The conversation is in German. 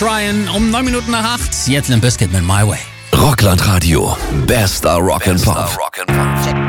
Tryin' um 9 Minuten nach 8. Jetzt Limp Bizkit mit My Way. Rockland Radio. Bester Rock'n'Pop.